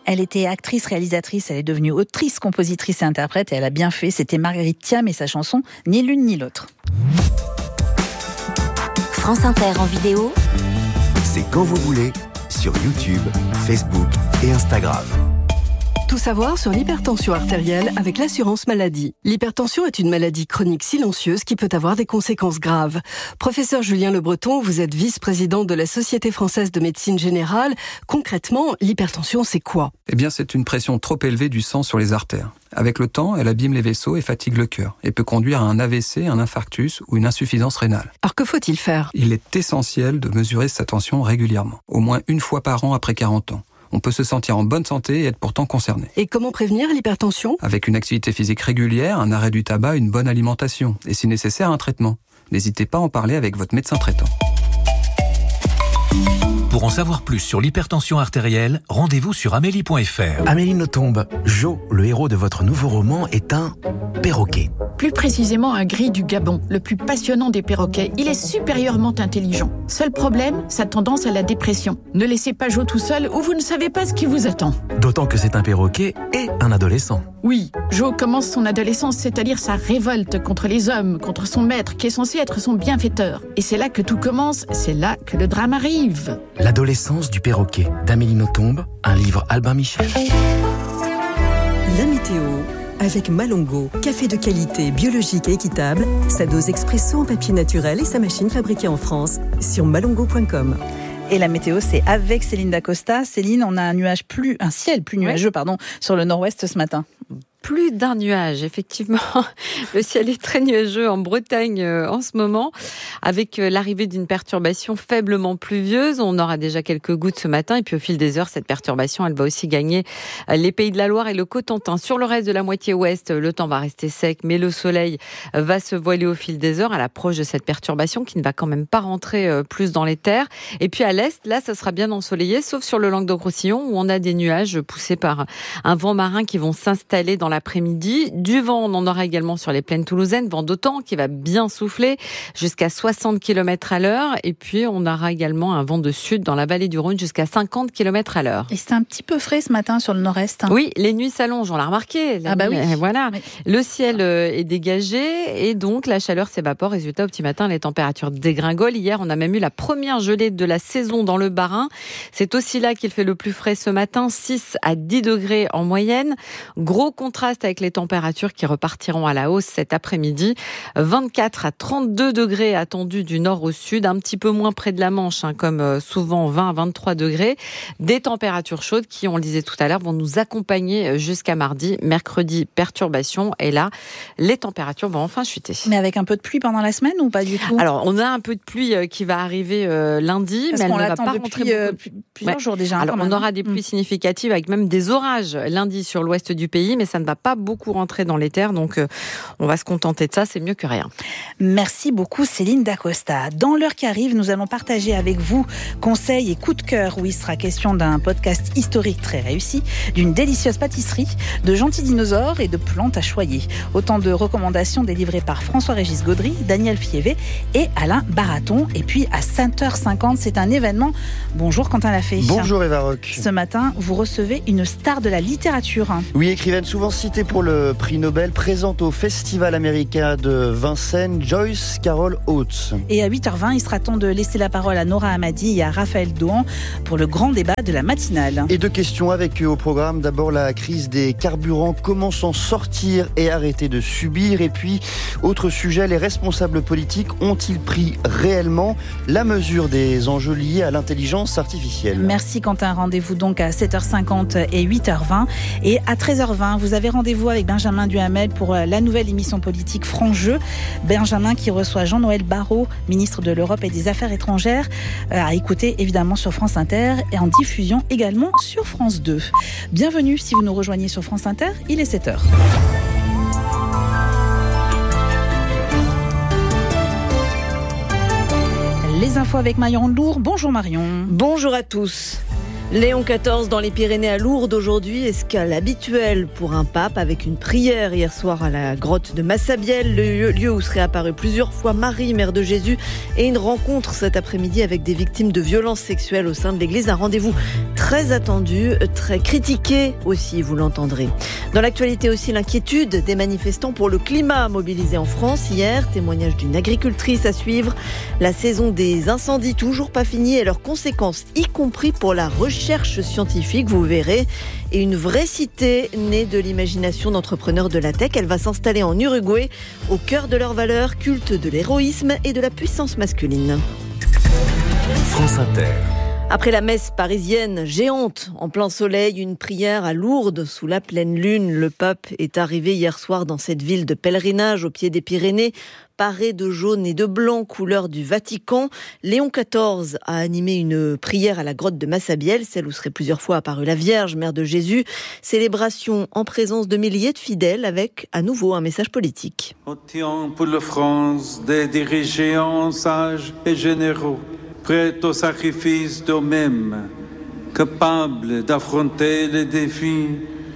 Elle était actrice, réalisatrice, elle est devenue autrice, compositrice et interprète, et elle a bien fait. C'était Marguerite Thiam et sa chanson « Ni l'une ni l'autre ». France Inter en vidéo, c'est quand vous voulez, sur YouTube, Facebook et Instagram. Tout savoir sur l'hypertension artérielle avec l'assurance maladie. L'hypertension est une maladie chronique silencieuse qui peut avoir des conséquences graves. Professeur Julien Le Breton, vous êtes vice-président de la Société française de médecine générale. Concrètement, l'hypertension, c'est quoi ? Eh bien, c'est une pression trop élevée du sang sur les artères. Avec le temps, elle abîme les vaisseaux et fatigue le cœur, et peut conduire à un AVC, un infarctus ou une insuffisance rénale. Alors que faut-il faire ? Il est essentiel de mesurer sa tension régulièrement, au moins une fois par an après 40 ans. On peut se sentir en bonne santé et être pourtant concerné. Et comment prévenir l'hypertension ? Avec une activité physique régulière, un arrêt du tabac, une bonne alimentation, et si nécessaire, un traitement. N'hésitez pas à en parler avec votre médecin traitant. Pour en savoir plus sur l'hypertension artérielle, rendez-vous sur amélie.fr. Amélie Nothomb, Jo, le héros de votre nouveau roman, est un perroquet. Plus précisément un gris du Gabon, le plus passionnant des perroquets. Il est supérieurement intelligent. Seul problème, sa tendance à la dépression. Ne laissez pas Jo tout seul ou vous ne savez pas ce qui vous attend. D'autant que c'est un perroquet et un adolescent. Oui, Jo commence son adolescence, c'est-à-dire sa révolte contre les hommes, contre son maître qui est censé être son bienfaiteur. Et c'est là que tout commence, c'est là que le drame arrive. L'adolescence du perroquet, d'Amélie Nothomb, un livre Albin Michel. La météo, avec Malongo, café de qualité, biologique et équitable, sa dose expresso en papier naturel et sa machine fabriquée en France, sur malongo.com. Et la météo, c'est avec Céline Dacosta. Céline, on a un ciel plus nuageux, sur le nord-ouest ce matin. Plus d'un nuage, effectivement. Le ciel est très nuageux en Bretagne en ce moment, avec l'arrivée d'une perturbation faiblement pluvieuse. On aura déjà quelques gouttes ce matin, et puis au fil des heures, cette perturbation, elle va aussi gagner les Pays de la Loire et le Cotentin. Sur le reste de la moitié ouest, le temps va rester sec, mais le soleil va se voiler au fil des heures à l'approche de cette perturbation qui ne va quand même pas rentrer plus dans les terres. Et puis à l'est, là, ça sera bien ensoleillé, sauf sur le Languedoc-Roussillon, où on a des nuages poussés par un vent marin qui vont s'installer dans l'après-midi. Du vent, on en aura également sur les plaines toulousaines, vent d'automne qui va bien souffler jusqu'à 60 km à l'heure. Et puis, on aura également un vent de sud dans la vallée du Rhône jusqu'à 50 km à l'heure. Et c'est un petit peu frais ce matin sur le nord-est. Oui, les nuits s'allongent, on l'a remarqué. Oui. Voilà. Oui. Le ciel est dégagé et donc la chaleur s'évapore. Résultat, au petit matin, les températures dégringolent. Hier, on a même eu la première gelée de la saison dans le Bas-Rhin. C'est aussi là qu'il fait le plus frais ce matin, 6 à 10 degrés en moyenne. Gros contraste avec les températures qui repartiront à la hausse cet après-midi. 24 à 32 degrés attendus du nord au sud, un petit peu moins près de la Manche, comme souvent 20 à 23 degrés. Des températures chaudes qui, on le disait tout à l'heure, vont nous accompagner jusqu'à mardi. Mercredi, perturbation. Et là, les températures vont enfin chuter. Mais avec un peu de pluie pendant la semaine ou pas du tout ? Alors, on a un peu de pluie qui va arriver lundi, parce mais elle qu'on ne va l'attend pas depuis rentrer plusieurs jours déjà. Alors, on aura des pluies significatives avec même des orages lundi sur l'ouest du pays, mais ça ne va pas beaucoup rentrer dans les terres, donc on va se contenter de ça, c'est mieux que rien. Merci beaucoup Céline Dacosta. Dans l'heure qui arrive, nous allons partager avec vous conseils et coups de cœur, où il sera question d'un podcast historique très réussi, d'une délicieuse pâtisserie, de gentils dinosaures et de plantes à choyer. Autant de recommandations délivrées par François-Régis Gaudry, Daniel Fievé et Alain Baraton. Et puis à 5h50, c'est un événement. Bonjour Quentin Lafay. Bonjour Eva Roch. Ce matin, vous recevez une star de la littérature. Oui, écrivaine souvent citée pour le prix Nobel, présente au Festival américain de Vincennes, Joyce Carol Oates. Et à 8h20, il sera temps de laisser la parole à Nora Hamadi et à Raphaël Dohan pour le grand débat de la matinale. Et deux questions avec eux au programme. D'abord, la crise des carburants. Comment s'en sortir et arrêter de subir ? Et puis, autre sujet, les responsables politiques ont-ils pris réellement la mesure des enjeux liés à l'intelligence artificielle ? Merci Quentin. Rendez-vous donc à 7h50 et 8h20. Et à 13h20, vous avez rendez-vous avec Benjamin Duhamel pour la nouvelle émission politique Franc-Jeu. Benjamin qui reçoit Jean-Noël Barrot, ministre de l'Europe et des Affaires étrangères, à écouter évidemment sur France Inter et en diffusion également sur France 2. Bienvenue si vous nous rejoignez sur France Inter, il est 7h. Les infos avec Marion Lourd. Bonjour Marion. Bonjour à tous. Léon XIV dans les Pyrénées à Lourdes aujourd'hui, escale habituelle pour un pape avec une prière hier soir à la grotte de Massabielle, le lieu où seraient apparus plusieurs fois Marie, mère de Jésus, et une rencontre cet après-midi avec des victimes de violences sexuelles au sein de l'église. Un rendez-vous très très attendu, très critiqué aussi, vous l'entendrez. Dans l'actualité aussi, l'inquiétude des manifestants pour le climat mobilisés en France hier. Témoignage d'une agricultrice à suivre. La saison des incendies toujours pas finie et leurs conséquences, y compris pour la recherche scientifique, vous verrez. Et une vraie cité née de l'imagination d'entrepreneurs de la tech. Elle va s'installer en Uruguay, au cœur de leurs valeurs, culte de l'héroïsme et de la puissance masculine. France Inter. Après la messe parisienne géante en plein soleil, une prière à Lourdes sous la pleine lune. Le pape est arrivé hier soir dans cette ville de pèlerinage au pied des Pyrénées, paré de jaune et de blanc, couleur du Vatican. Léon XIV a animé une prière à la grotte de Massabielle, celle où serait plusieurs fois apparue la Vierge, mère de Jésus. Célébration en présence de milliers de fidèles avec à nouveau un message politique. Obtient pour la France des dirigeants sages et généraux, prêts au sacrifice d'eux-mêmes, capables d'affronter les défis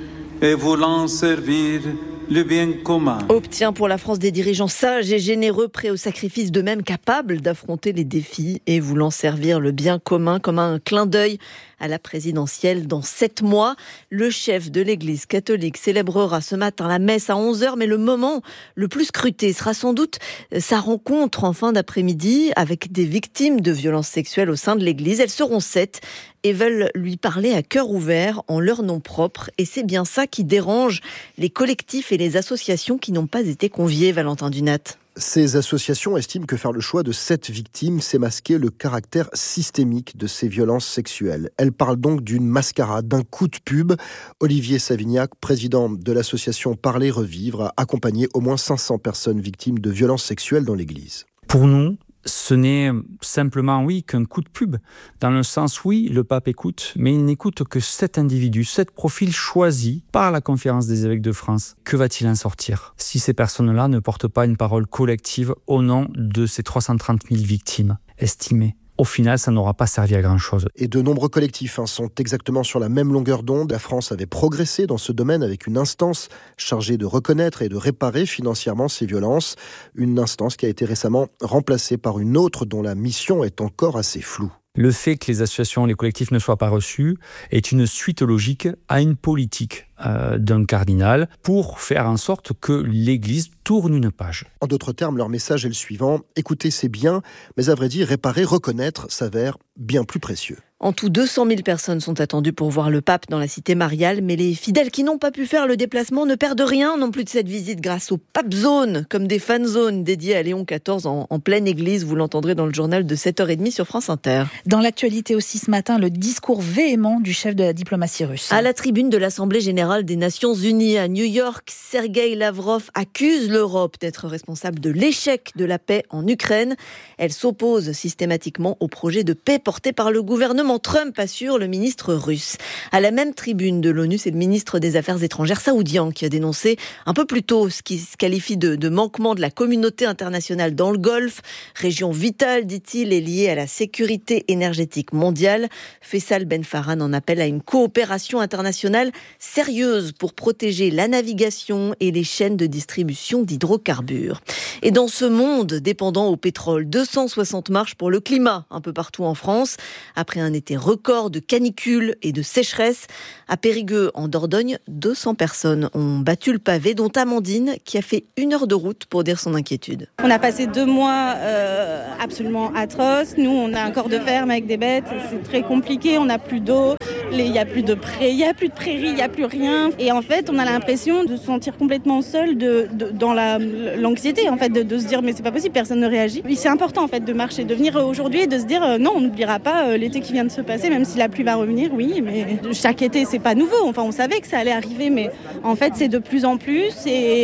et voulant servir le bien commun. Obtient pour la France des dirigeants sages et généreux, prêts au sacrifice d'eux-mêmes, capables d'affronter les défis et voulant servir le bien commun, comme un clin d'œil à la présidentielle dans 7 mois. Le chef de l'Église catholique célébrera ce matin la messe à 11h, mais le moment le plus scruté sera sans doute sa rencontre en fin d'après-midi avec des victimes de violences sexuelles au sein de l'Église. Elles seront 7 et veulent lui parler à cœur ouvert en leur nom propre. Et c'est bien ça qui dérange les collectifs et les associations qui n'ont pas été conviés, Valentin Dunat. Ces associations estiment que faire le choix de 7 victimes, c'est masquer le caractère systémique de ces violences sexuelles. Elles parlent donc d'une mascarade, d'un coup de pub. Olivier Savignac, président de l'association Parler Revivre, a accompagné au moins 500 personnes victimes de violences sexuelles dans l'Église. Pour nous, ce n'est simplement, qu'un coup de pub. Dans le sens, le pape écoute, mais il n'écoute que 7 individus, 7 profils choisis par la Conférence des évêques de France. Que va-t-il en sortir si ces personnes-là ne portent pas une parole collective au nom de ces 330 000 victimes estimées ? Au final, ça n'aura pas servi à grand-chose. Et de nombreux collectifs sont exactement sur la même longueur d'onde. La France avait progressé dans ce domaine avec une instance chargée de reconnaître et de réparer financièrement ces violences. Une instance qui a été récemment remplacée par une autre dont la mission est encore assez floue. Le fait que les associations, les collectifs ne soient pas reçus est une suite logique à une politique d'un cardinal pour faire en sorte que l'Église tourne une page. En d'autres termes, leur message est le suivant. Écouter, c'est bien, mais à vrai dire, réparer, reconnaître s'avère bien plus précieux. En tout, 200 000 personnes sont attendues pour voir le pape dans la cité mariale, mais les fidèles qui n'ont pas pu faire le déplacement ne perdent rien non plus de cette visite grâce aux Pape Zones, comme des fan zones dédiées à Léon XIV en pleine église. Vous l'entendrez dans le journal de 7h30 sur France Inter. Dans l'actualité aussi ce matin, le discours véhément du chef de la diplomatie russe. À la tribune de l'Assemblée générale des Nations unies à New York, Sergueï Lavrov accuse l'Europe d'être responsable de l'échec de la paix en Ukraine. Elle s'oppose systématiquement au projet de paix porté par le gouvernement Trump, assure le ministre russe. À la même tribune de l'ONU, c'est le ministre des Affaires étrangères saoudien qui a dénoncé un peu plus tôt ce qui se qualifie de manquement de la communauté internationale dans le Golfe. Région vitale, dit-il, est liée à la sécurité énergétique mondiale. Faisal Ben Farhan en appelle à une coopération internationale sérieuse pour protéger la navigation et les chaînes de distribution d'hydrocarbures. Et dans ce monde dépendant au pétrole, 260 marches pour le climat un peu partout en France. Après un été record de canicule et de sécheresse, à Périgueux, en Dordogne, 200 personnes ont battu le pavé, dont Amandine, qui a fait 1 heure de route pour dire son inquiétude. On a passé 2 mois absolument atroces. Nous, on a un corps de ferme avec des bêtes. C'est très compliqué. On n'a plus d'eau. Il n'y a plus de prairies, il n'y a plus rien. Et en fait, on a l'impression de se sentir complètement seul dans l'anxiété, en fait, de se dire mais c'est pas possible, personne ne réagit. Et c'est important en fait de marcher, de venir aujourd'hui et de se dire non, on n'oubliera pas l'été qui vient de se passer, même si la pluie va revenir, oui, mais chaque été c'est pas nouveau. Enfin, on savait que ça allait arriver, mais en fait c'est de plus en plus. Et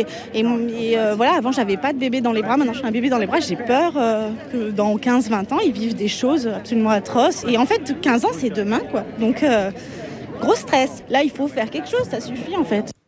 voilà, avant j'avais pas de bébé dans les bras, maintenant j'ai un bébé dans les bras. J'ai peur que dans 15-20 ans ils vivent des choses absolument atroces. Et en fait 15 ans c'est demain quoi. Donc gros stress. Là, il faut faire quelque chose, ça suffit en fait.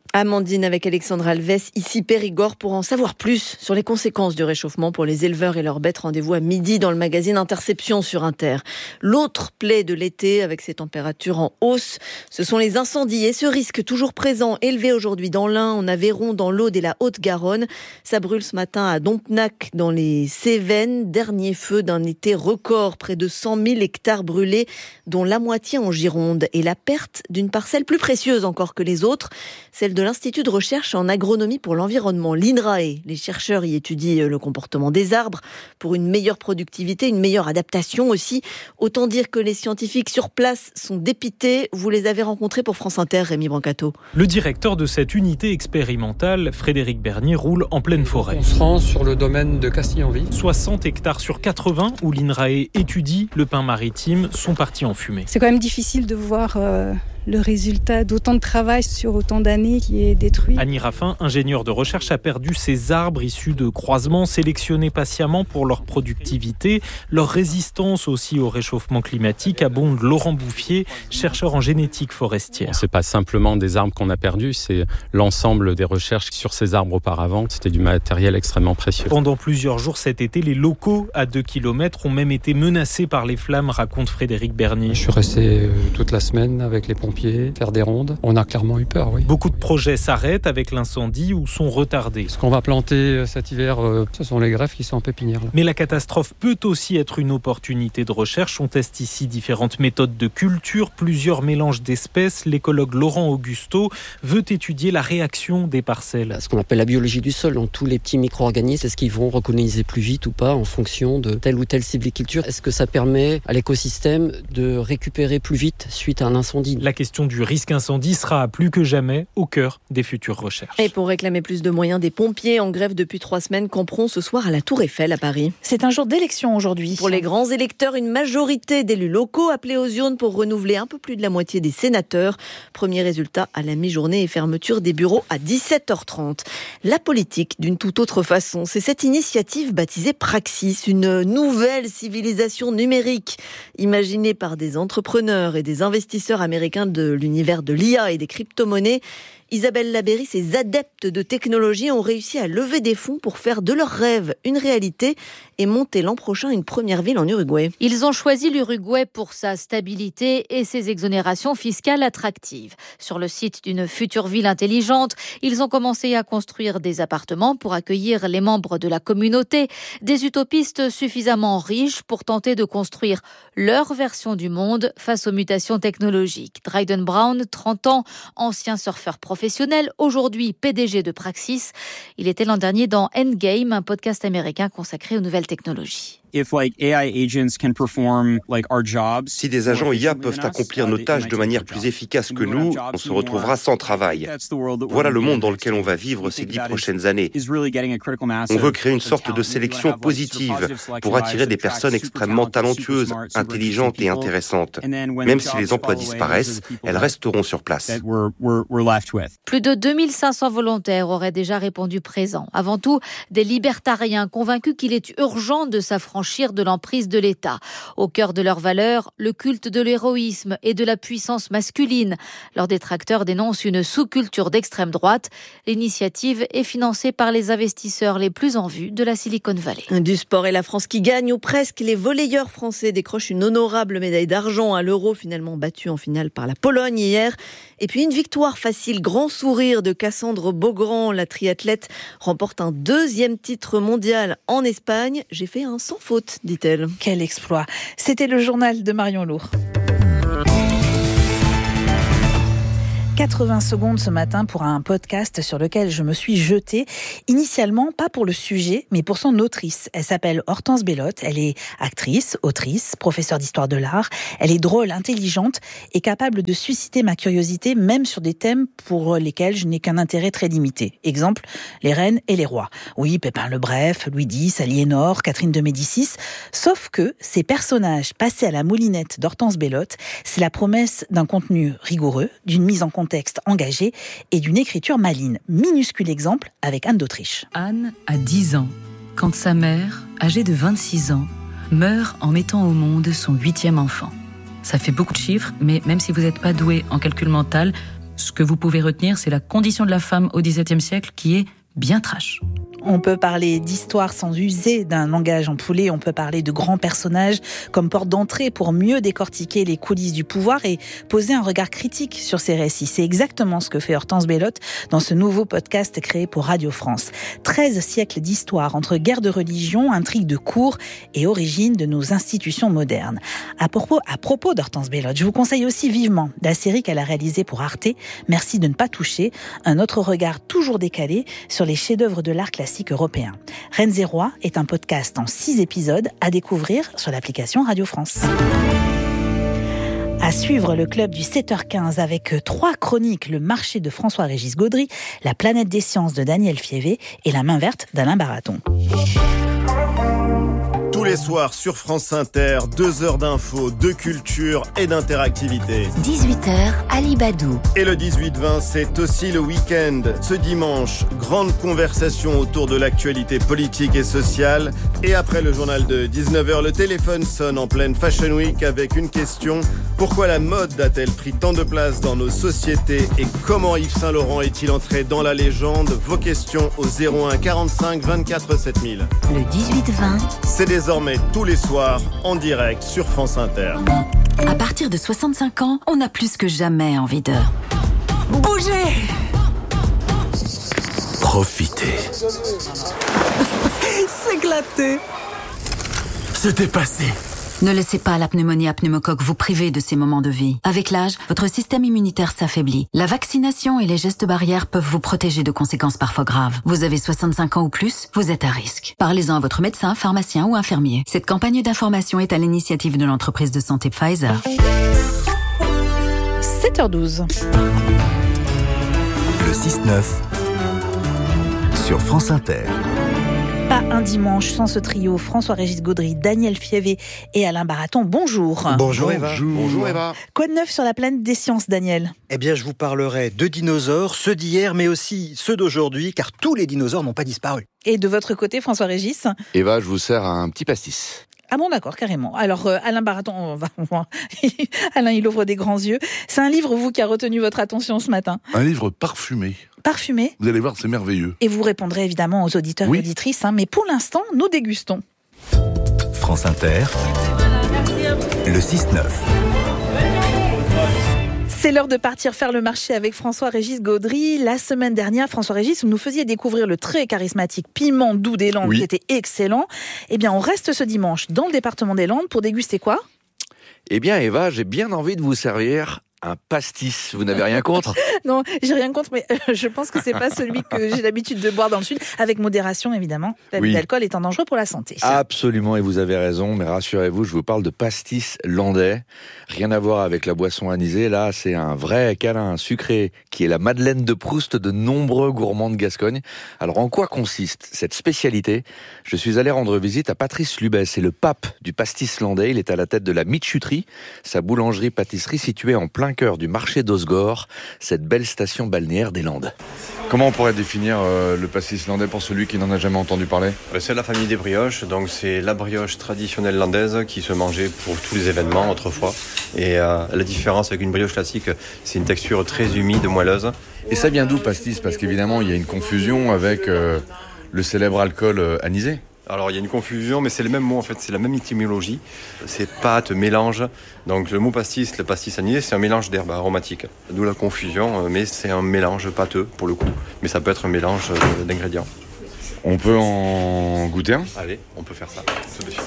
Amandine avec Alexandre Alves, ici Périgord, pour en savoir plus sur les conséquences du réchauffement pour les éleveurs et leurs bêtes. Rendez-vous à midi dans le magazine Interception sur Inter. L'autre plaie de l'été, avec ces températures en hausse, ce sont les incendies et ce risque toujours présent, élevé aujourd'hui dans l'Ain, en Aveyron, dans l'Aude et la Haute-Garonne. Ça brûle ce matin à Dompnac, dans les Cévennes. Dernier feu d'un été record, près de 100 000 hectares brûlés, dont la moitié en Gironde. Et la perte d'une parcelle plus précieuse encore que les autres, celle de l'Institut de recherche en agronomie pour l'environnement, l'INRAE. Les chercheurs y étudient le comportement des arbres pour une meilleure productivité, une meilleure adaptation aussi. Autant dire que les scientifiques sur place sont dépités. Vous les avez rencontrés pour France Inter, Rémi Brancato. Le directeur de cette unité expérimentale, Frédéric Bernier, roule en pleine forêt. On se rend sur le domaine de Castille-en-Vie. 60 hectares sur 80 où l'INRAE étudie le pin maritime sont partis en fumée. C'est quand même difficile de voir le résultat d'autant de travail sur autant d'années qui est détruit. Annie Raffin, ingénieure de recherche, a perdu ses arbres issus de croisements sélectionnés patiemment pour leur productivité, leur résistance aussi au réchauffement climatique, abonde Laurent Bouffier, chercheur en génétique forestière. C'est pas simplement des arbres qu'on a perdus, c'est l'ensemble des recherches sur ces arbres auparavant. C'était du matériel extrêmement précieux. Pendant plusieurs jours cet été, les locaux à 2 km ont même été menacés par les flammes, raconte Frédéric Bernier. Je suis resté toute la semaine avec les pompiers, faire des rondes. On a clairement eu peur, oui. Beaucoup de projets s'arrêtent avec l'incendie ou sont retardés. Ce qu'on va planter cet hiver, ce sont les greffes qui sont en pépinière. Mais la catastrophe peut aussi être une opportunité de recherche. On teste ici différentes méthodes de culture, plusieurs mélanges d'espèces. L'écologue Laurent Augusto veut étudier la réaction des parcelles. Ce qu'on appelle la biologie du sol, donc tous les petits micro-organismes, est-ce qu'ils vont recoloniser plus vite ou pas en fonction de telle ou telle sylviculture? Est-ce que ça permet à l'écosystème de récupérer plus vite suite à un incendie? La question du risque incendie sera plus que jamais au cœur des futures recherches. Et pour réclamer plus de moyens, des pompiers en grève depuis 3 semaines camperont ce soir à la Tour Eiffel à Paris. C'est un jour d'élection aujourd'hui. Pour les grands électeurs, une majorité d'élus locaux appelés aux urnes pour renouveler un peu plus de la moitié des sénateurs. Premier résultat à la mi-journée et fermeture des bureaux à 17h30. La politique d'une toute autre façon, c'est cette initiative baptisée Praxis, une nouvelle civilisation numérique imaginée par des entrepreneurs et des investisseurs américains de l'univers de l'IA et des crypto-monnaies. Isabelle Labéry, ces adeptes de technologie ont réussi à lever des fonds pour faire de leurs rêves une réalité et monter l'an prochain une première ville en Uruguay. Ils ont choisi l'Uruguay pour sa stabilité et ses exonérations fiscales attractives. Sur le site d'une future ville intelligente, ils ont commencé à construire des appartements pour accueillir les membres de la communauté, des utopistes suffisamment riches pour tenter de construire leur version du monde face aux mutations technologiques. Dryden Brown, 30 ans, ancien surfeur professionnel, aujourd'hui PDG de Praxis. Il était l'an dernier dans Endgame, un podcast américain consacré aux nouvelles technologies. Si des agents IA peuvent accomplir nos tâches de manière plus efficace que nous, on se retrouvera sans travail. Voilà le monde dans lequel on va vivre ces 10 prochaines années. On veut créer une sorte de sélection positive pour attirer des personnes extrêmement talentueuses, intelligentes et intéressantes. Même si les emplois disparaissent, elles resteront sur place. Plus de 2500 volontaires auraient déjà répondu présents. Avant tout, des libertariens convaincus qu'il est urgent de s'affranchir de l'emprise de l'État. Au cœur de leurs valeurs, le culte de l'héroïsme et de la puissance masculine. Leurs détracteurs dénoncent une sous-culture d'extrême droite. L'initiative est financée par les investisseurs les plus en vue de la Silicon Valley. Du sport et la France qui gagne, ou presque. Les volleyeurs français décrochent une honorable médaille d'argent à l'Euro, finalement battue en finale par la Pologne hier. Et puis une victoire facile, grand sourire de Cassandre Beaugrand. La triathlète remporte un 2e titre mondial en Espagne. J'ai fait un sans faute, dit-elle. Quel exploit. C'était le journal de Marion Lourd. 80 secondes ce matin pour un podcast sur lequel je me suis jetée. Initialement, pas pour le sujet, mais pour son autrice. Elle s'appelle Hortense Bellotte. Elle est actrice, autrice, professeure d'histoire de l'art. Elle est drôle, intelligente et capable de susciter ma curiosité, même sur des thèmes pour lesquels je n'ai qu'un intérêt très limité. Exemple, les reines et les rois. Oui, Pépin le Bref, Louis X, Aliénor, Catherine de Médicis. Sauf que ces personnages passés à la moulinette d'Hortense Bellotte, c'est la promesse d'un contenu rigoureux, d'une mise en contexte engagé et d'une écriture maligne. Minuscule exemple avec Anne d'Autriche. Anne a 10 ans quand sa mère, âgée de 26 ans, meurt en mettant au monde son 8e enfant. Ça fait beaucoup de chiffres, mais même si vous n'êtes pas doué en calcul mental, Ce que vous pouvez retenir, c'est la condition de la femme au XVIIe siècle qui est bien trash. On peut parler d'histoire sans user d'un langage empoulé, on peut parler de grands personnages comme porte d'entrée pour mieux décortiquer les coulisses du pouvoir et poser un regard critique sur ces récits. C'est exactement ce que fait Hortense Bellotte dans ce nouveau podcast créé pour Radio France. 13 siècles d'histoire entre guerres de religion, intrigues de cour et origines de nos institutions modernes. À propos d'Hortense Bellotte, je vous conseille aussi vivement la série qu'elle a réalisée pour Arte, Merci de ne pas toucher, un autre regard toujours décalé sur les chefs-d'œuvre de l'art classique européen. Reines et Rois est un podcast en 6 épisodes à découvrir sur l'application Radio France. À suivre le club du 7h15 avec 3 chroniques, le marché de François-Régis Gaudry, la planète des sciences de Daniel Fievé et la main verte d'Alain Baraton. Tous les soirs sur France Inter, 2 heures d'infos, de culture et d'interactivité. 18h, Ali Badou. Et le 18-20, c'est aussi le week-end. Ce dimanche, grande conversation autour de l'actualité politique et sociale. Et après le journal de 19h, le téléphone sonne en pleine Fashion Week avec une question. Pourquoi la mode a-t-elle pris tant de place dans nos sociétés et comment Yves Saint-Laurent est-il entré dans la légende? Vos questions au 01 45 24 7000. Le 18-20, c'est désormais tous les soirs en direct sur France Inter. À partir de 65 ans, on a plus que jamais envie de bouger. Profitez. S'éclater. Se dépasser. Ne laissez pas la pneumonie à pneumocoque vous priver de ces moments de vie. Avec l'âge, votre système immunitaire s'affaiblit. La vaccination et les gestes barrières peuvent vous protéger de conséquences parfois graves. Vous avez 65 ans ou plus, vous êtes à risque. Parlez-en à votre médecin, pharmacien ou infirmier. Cette campagne d'information est à l'initiative de l'entreprise de santé Pfizer. 7h12. Le 6-9 sur France Inter. Pas un dimanche sans ce trio, François-Régis Gaudry, Daniel Fievé et Alain Baraton. Bonjour. Bonjour Eva. Bonjour Eva. Quoi de neuf sur la planète des sciences, Daniel? Eh bien, je vous parlerai de dinosaures, ceux d'hier, mais aussi ceux d'aujourd'hui, car tous les dinosaures n'ont pas disparu. Et de votre côté, François-Régis? Eva, je vous sers un petit pastis. Ah bon, d'accord, carrément. Alors, Alain Baraton, on va Alain, il ouvre des grands yeux. C'est un livre, vous, qui a retenu votre attention ce matin? Un livre parfumé. Parfumé? Vous allez voir, c'est merveilleux. Et vous répondrez évidemment aux auditeurs et auditrices, mais pour l'instant, nous dégustons. France Inter, le 6-9. C'est l'heure de partir faire le marché avec François-Régis Gaudry. La semaine dernière, François-Régis, vous nous faisiez découvrir le très charismatique piment doux des Landes, qui était excellent. Eh bien, on reste ce dimanche dans le département des Landes pour déguster quoi? Eh bien, Eva, j'ai bien envie de vous servir un pastis. Vous n'avez rien contre? Non, j'ai rien contre, mais je pense que c'est pas celui que j'ai l'habitude de boire dans le Sud, avec modération évidemment. L'abus d'alcool étant dangereux pour la santé. Absolument, et vous avez raison, mais rassurez-vous, je vous parle de pastis landais. Rien à voir avec la boisson anisée, là c'est un vrai câlin sucré qui est la Madeleine de Proust de nombreux gourmands de Gascogne. Alors en quoi consiste cette spécialité? Je suis allé rendre visite à Patrice Lubès, c'est le pape du pastis landais. Il est à la tête de la Michuterie, sa boulangerie-pâtisserie située en plein cœur du marché d'Osgore, cette belle station balnéaire des Landes. Comment on pourrait définir le pastis landais pour celui qui n'en a jamais entendu parler? C'est la famille des brioches, donc c'est la brioche traditionnelle landaise qui se mangeait pour tous les événements autrefois. Et la différence avec une brioche classique, c'est une texture très humide, moelleuse. Et ça vient d'où pastis? Parce qu'évidemment, il y a une confusion avec le célèbre alcool anisé. Alors il y a une confusion, mais c'est le même mot en fait, c'est la même étymologie. C'est pâte, mélange. Donc le mot pastis, le pastis anisé, c'est un mélange d'herbes aromatiques. D'où la confusion, mais c'est un mélange pâteux pour le coup. Mais ça peut être un mélange d'ingrédients. On peut en goûter un? Allez, on peut faire ça tout de suite.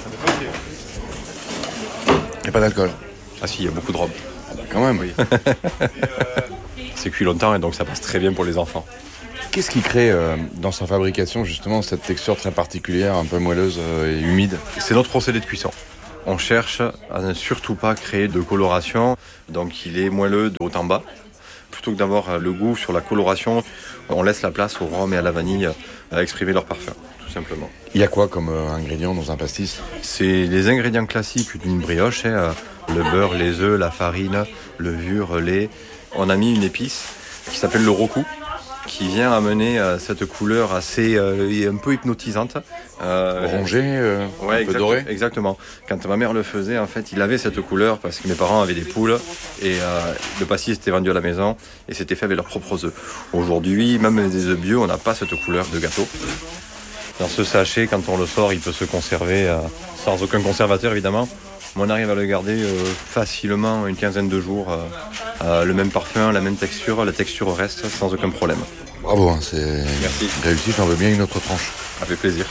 Il n'y a pas d'alcool? Ah si, il y a beaucoup de rhum. Ah bah quand même. Oui. C'est cuit longtemps et donc ça passe très bien pour les enfants. Qu'est-ce qui crée dans sa fabrication justement cette texture très particulière, un peu moelleuse et humide? C'est notre procédé de cuisson. On cherche à ne surtout pas créer de coloration, donc il est moelleux de haut en bas. Plutôt que d'avoir le goût sur la coloration, on laisse la place au rhum et à la vanille à exprimer leur parfum, tout simplement. Il y a quoi comme ingrédients dans un pastis? C'est les ingrédients classiques d'une brioche, le beurre, les œufs, la farine, levure, lait. On a mis une épice qui s'appelle le roku. qui vient amener cette couleur assez un peu hypnotisante. Orangé, un peu doré. Exactement. Quand ma mère le faisait, en fait, il avait cette couleur parce que mes parents avaient des poules et le pastis était vendu à la maison et c'était fait avec leurs propres œufs. Aujourd'hui, même des œufs bio, on n'a pas cette couleur de gâteau. Dans ce sachet, quand on le sort, il peut se conserver sans aucun conservateur, évidemment. On arrive à le garder facilement une quinzaine de jours. Le même parfum, la même texture, la texture reste sans aucun problème. Bravo, c'est réussi, j'en veux bien une autre tranche. Avec plaisir.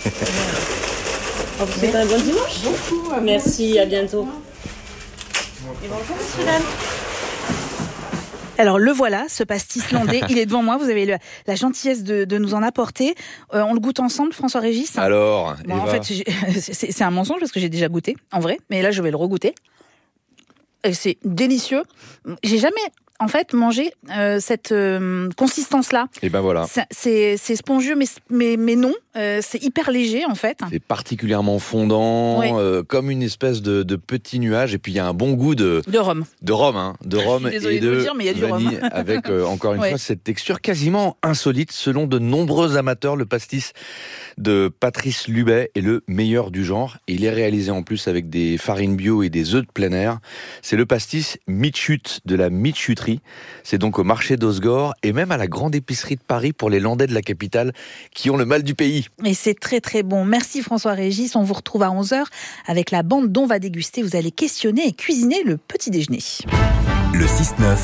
Vous souhaitez un bon dimanche. Beaucoup. Merci, à bientôt. Et bonjour, monsieur, dame. Alors le voilà, ce pastis landais, il est devant moi, vous avez la gentillesse de nous en apporter. On le goûte ensemble, François-Régis ? Alors, bon, en fait, c'est un mensonge parce que j'ai déjà goûté, en vrai, mais là je vais le regoûter. Et c'est délicieux. J'ai jamais... en fait, mangé cette consistance-là. Et ben voilà. C'est spongieux, mais non. C'est hyper léger, en fait. C'est particulièrement fondant, comme une espèce de petit nuage. Et puis, il y a un bon goût de rhum. De rhum et de dire, mais il y a du vanille, rhum. avec, encore une fois, cette texture quasiment insolite. Selon de nombreux amateurs, le pastis de Patrice Lubet est le meilleur du genre. Et il est réalisé en plus avec des farines bio et des œufs de plein air. C'est le pastis Mitchut de la Mitchuterie. C'est donc au marché d'Osgore et même à la grande épicerie de Paris pour les Landais de la capitale qui ont le mal du pays. Et c'est très très bon. Merci François-Régis. On vous retrouve à 11h avec la bande dont va déguster. Vous allez questionner et cuisiner le petit déjeuner. Le 6-9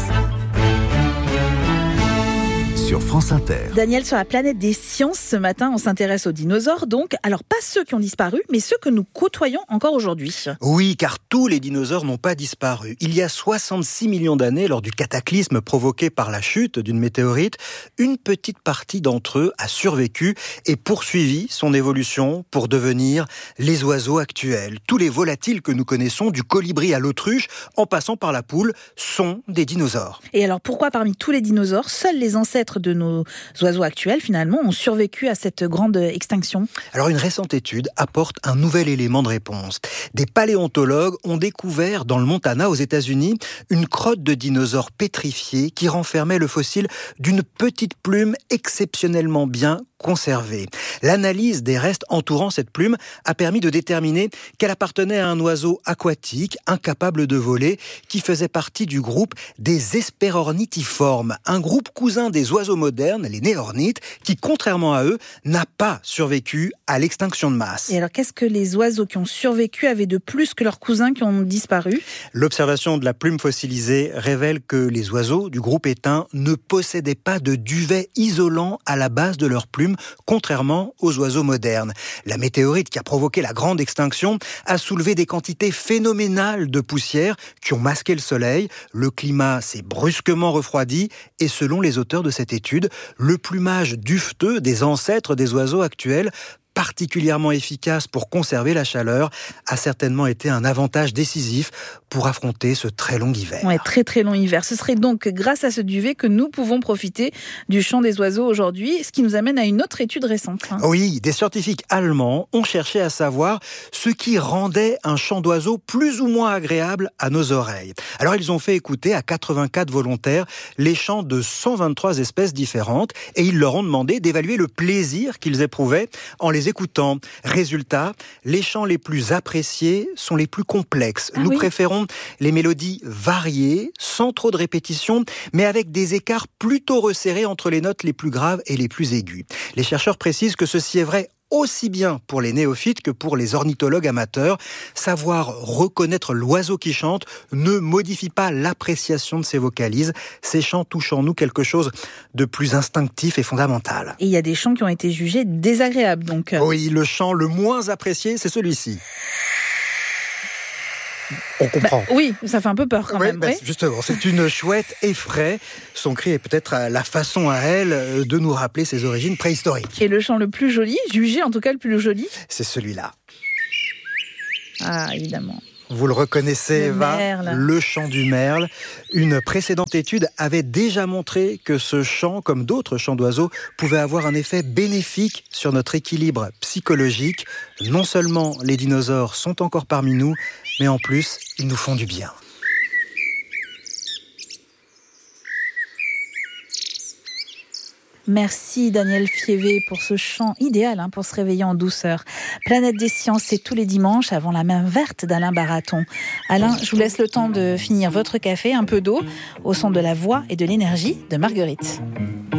sur France Inter. Daniel, sur la planète des sciences, ce matin, on s'intéresse aux dinosaures. Donc, alors pas ceux qui ont disparu, mais ceux que nous côtoyons encore aujourd'hui. Oui, car tous les dinosaures n'ont pas disparu. Il y a 66 millions d'années, lors du cataclysme provoqué par la chute d'une météorite, une petite partie d'entre eux a survécu et poursuivi son évolution pour devenir les oiseaux actuels. Tous les volatiles que nous connaissons, du colibri à l'autruche, en passant par la poule, sont des dinosaures. Et alors pourquoi parmi tous les dinosaures, seuls les ancêtres de nos oiseaux actuels, finalement, ont survécu à cette grande extinction ? Alors une récente étude apporte un nouvel élément de réponse. Des paléontologues ont découvert dans le Montana, aux États-Unis, une crotte de dinosaure pétrifiée qui renfermait le fossile d'une petite plume exceptionnellement bien conservée. L'analyse des restes entourant cette plume a permis de déterminer qu'elle appartenait à un oiseau aquatique, incapable de voler, qui faisait partie du groupe des Hesperornithiformes, un groupe cousin des oiseaux modernes, les néornites, qui, contrairement à eux, n'a pas survécu à l'extinction de masse. Et alors, qu'est-ce que les oiseaux qui ont survécu avaient de plus que leurs cousins qui ont disparu ? L'observation de la plume fossilisée révèle que les oiseaux du groupe éteint ne possédaient pas de duvet isolant à la base de leur plume, contrairement aux oiseaux modernes. La météorite qui a provoqué la grande extinction a soulevé des quantités phénoménales de poussière qui ont masqué le soleil. Le climat s'est brusquement refroidi et selon les auteurs de cette étude, le plumage duveteux des ancêtres des oiseaux actuels, particulièrement efficace pour conserver la chaleur, a certainement été un avantage décisif pour affronter ce très long hiver. Ouais, très très long hiver. Ce serait donc grâce à ce duvet que nous pouvons profiter du chant des oiseaux aujourd'hui, ce qui nous amène à une autre étude récente. Oui, des scientifiques allemands ont cherché à savoir ce qui rendait un chant d'oiseaux plus ou moins agréable à nos oreilles. Alors ils ont fait écouter à 84 volontaires les chants de 123 espèces différentes et ils leur ont demandé d'évaluer le plaisir qu'ils éprouvaient en les écoutant. Résultat, les chants les plus appréciés sont les plus complexes. Nous préférons les mélodies variées, sans trop de répétitions, mais avec des écarts plutôt resserrés entre les notes les plus graves et les plus aiguës. Les chercheurs précisent que ceci est vrai aussi bien pour les néophytes que pour les ornithologues amateurs. Savoir reconnaître l'oiseau qui chante ne modifie pas l'appréciation de ses vocalises. Ces chants touchent en nous quelque chose de plus instinctif et fondamental. Et il y a des chants qui ont été jugés désagréables, donc. Oui, le chant le moins apprécié, c'est celui-ci. On comprend. Oui, ça fait un peu peur quand même. Oui. Justement, c'est une chouette effraie. Son cri est peut-être la façon à elle de nous rappeler ses origines préhistoriques. Et le chant le plus joli, jugé en tout cas le plus joli, c'est celui-là. Ah, évidemment. Vous le reconnaissez, Eva, le chant du merle. Une précédente étude avait déjà montré que ce chant, comme d'autres chants d'oiseaux, pouvait avoir un effet bénéfique sur notre équilibre psychologique. Non seulement les dinosaures sont encore parmi nous, mais en plus, ils nous font du bien. Merci Daniel Fievé pour ce chant idéal pour se réveiller en douceur. Planète des Sciences, c'est tous les dimanches avant la main verte d'Alain Baraton. Alain, je vous laisse le temps de finir votre café, un peu d'eau, au son de la voix et de l'énergie de Marguerite.